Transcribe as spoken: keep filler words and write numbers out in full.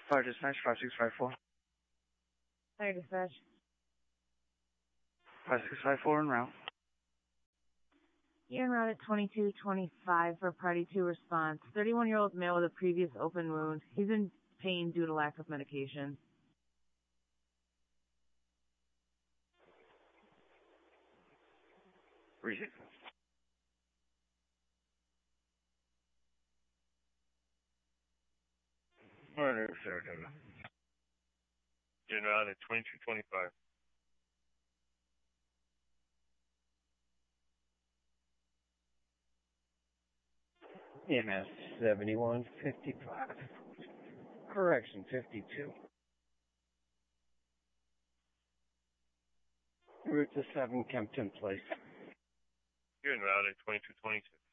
Fire dispatch, five six five four. Fire dispatch. five six five four en route. You're en route at twenty-two twenty-five for party two response. thirty-one-year-old male with a previous open wound. He's in pain due to lack of medication. Reason. Murder, Saratoga. You're en route at twenty-two twenty-five. E M S seventy-one fifty-five. Correction fifty-two. Route to seven Kempton Place. You're en route at twenty-two twenty-six.